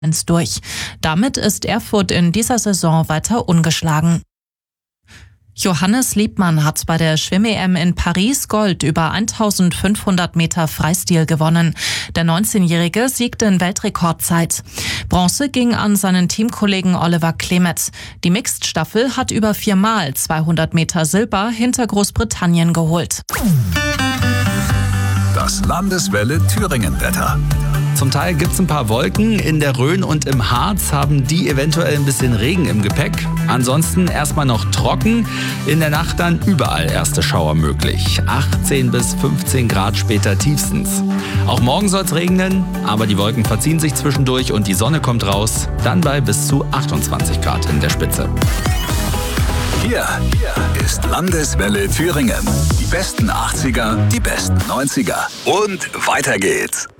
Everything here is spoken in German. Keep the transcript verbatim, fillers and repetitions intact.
durch. Damit ist Erfurt in dieser Saison weiter ungeschlagen. Johannes Liebmann hat bei der Schwimm-E M in Paris Gold über eintausendfünfhundert Meter Freistil gewonnen. Der neunzehnjährige siegte in Weltrekordzeit. Bronze ging an seinen Teamkollegen Oliver Klemet. Die Mixed-Staffel hat über viermal zweihundert Meter Silber hinter Großbritannien geholt. Das Landeswelle Thüringen-Wetter. Zum Teil gibt es ein paar Wolken. In der Rhön und im Harz haben die eventuell ein bisschen Regen im Gepäck. Ansonsten erstmal noch trocken. In der Nacht dann überall erste Schauer möglich. achtzehn bis fünfzehn Grad später tiefstens. Auch morgen soll es regnen, aber die Wolken verziehen sich zwischendurch und die Sonne kommt raus. Dann bei bis zu achtundzwanzig Grad in der Spitze. Hier ist Landeswelle Thüringen. Die besten achtziger, die besten neunziger. Und weiter geht's.